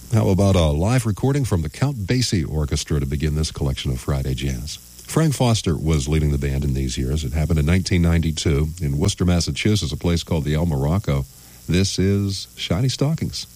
How about a live recording from the Count Basie Orchestra to begin this collection of Friday Jazz? Frank Foster was leading the band in these years. It happened in 1992 in Worcester, Massachusetts, a place called the El Morocco. This is Shiny Stockings.